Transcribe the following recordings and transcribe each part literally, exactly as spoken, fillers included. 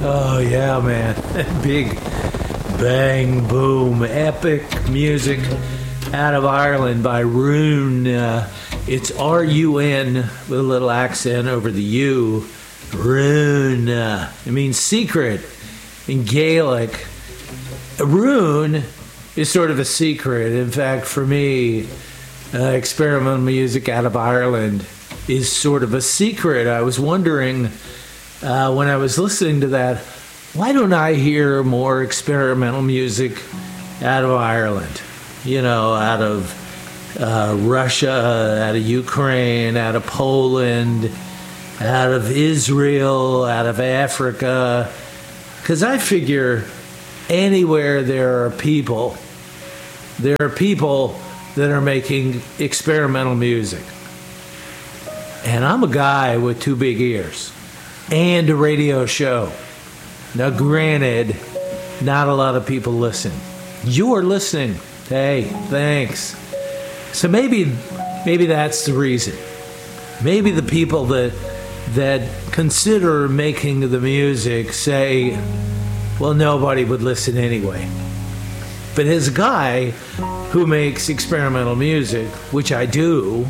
Oh, yeah, man. Big bang, boom, epic music out of Ireland by Rune. Uh, it's R U N with a little accent over the U. Rune. Uh, it means secret in Gaelic. A rune is sort of a secret. In fact, for me, uh, experimental music out of Ireland is sort of a secret. I was wondering uh, when I was listening to that, why don't I hear more experimental music out of Ireland? You know, out of uh, Russia, out of Ukraine, out of Poland, out of Israel, out of Africa. Because I figure anywhere there are people, there are people that are making experimental music. And I'm a guy with two big ears and a radio show. Now, granted, not a lot of people listen. You're listening. Hey, thanks. So maybe, maybe that's the reason. Maybe the people that that consider making the music say, well, nobody would listen anyway. But as a guy who makes experimental music, which I do,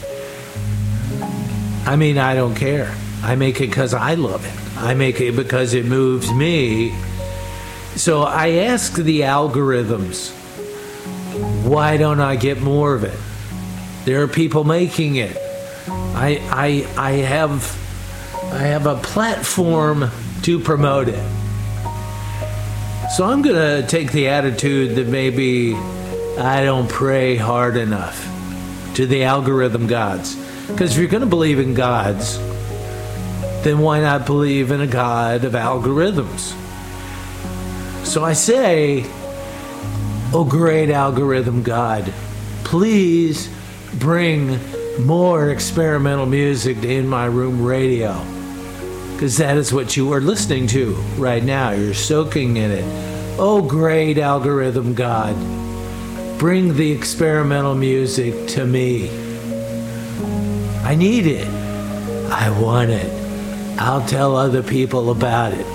I mean, I don't care. I make it because I love it. I make it because it moves me. So I ask the algorithms, why don't I get more of it? There are people making it. I I I have I have a platform to promote it. So I'm going to take the attitude that maybe I don't pray hard enough to the algorithm gods. Because if you're going to believe in gods, then why not believe in a god of algorithms? So I say, oh great algorithm god, please bring more experimental music to In My Room Radio. Because that is what you are listening to right now. You're soaking in it. Oh great algorithm god, bring the experimental music to me. I need it. I want it. I'll tell other people about it.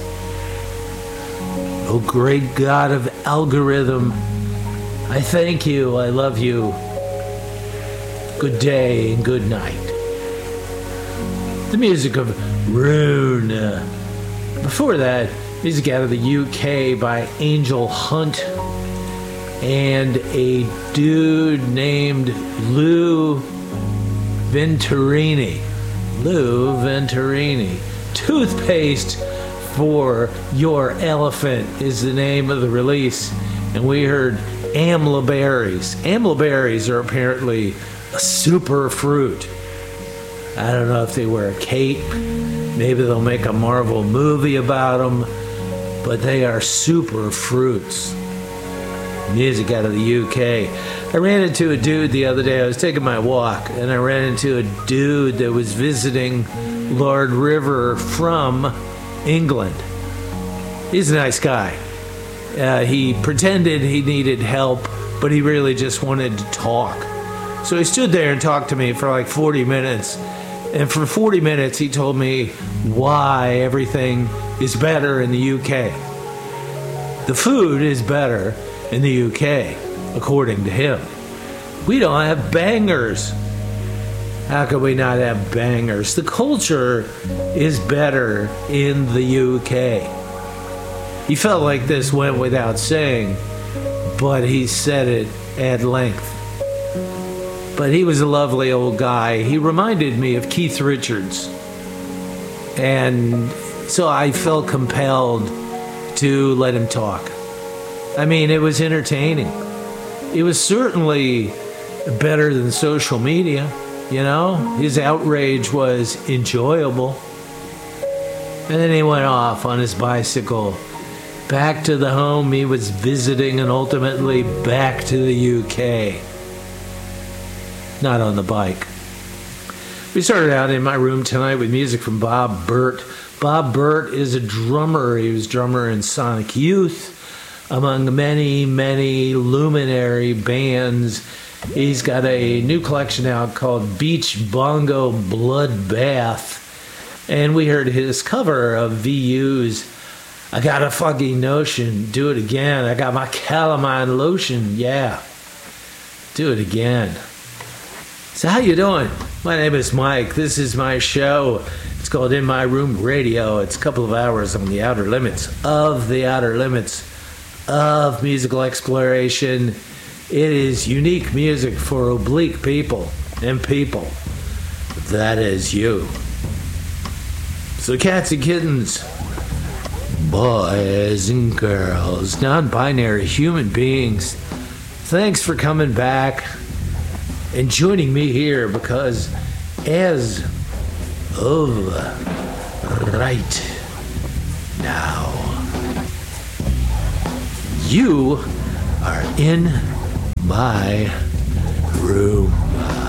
Oh, great God of algorithm, I thank you. I love you. Good day and good night. The music of Rune. Uh, before that, music out of the U K by Angel Hunt and a dude named Lou Venturini. Lou Venturini. Toothpaste for Your Elephant is the name of the release. And we heard amla berries. Amla berries are apparently a super fruit. I don't know if they wear a cape. Maybe they'll make a Marvel movie about them. But they are super fruits. Music out of the U K. I ran into a dude the other day. I was taking my walk, and I ran into a dude that was visiting Lord River from England. He's a nice guy. Uh, he pretended he needed help, but he really just wanted to talk. So he stood there and talked to me for like forty minutes. And for forty minutes, he told me why everything is better in the U K. The food is better in the U K, according to him. We don't have bangers. How can we not have bangers? The culture is better in the U K. He felt like this went without saying, but he said it at length. But he was a lovely old guy. He reminded me of Keith Richards. And so I felt compelled to let him talk. I mean, it was entertaining. It was certainly better than social media, you know? His outrage was enjoyable. And then he went off on his bicycle back to the home he was visiting and ultimately back to the U K. Not on the bike. We started out In My Room tonight with music from Bob Burt. Bob Burt is a drummer. He was drummer in Sonic Youth, among many, many luminary bands. He's got a new collection out called Beach Bongo Bloodbath. And we heard his cover of V U's I Got a Fucking Notion. Do it again. I got my calamine lotion. Yeah. Do it again. So how you doing? My name is Mike. This is my show. It's called In My Room Radio. It's a couple of hours on the outer limits of the outer limits of musical exploration. It is unique music for oblique people and people. That is you. So cats and kittens, boys and girls, non-binary human beings, thanks for coming back and joining me here, because as of right now, you are in my room.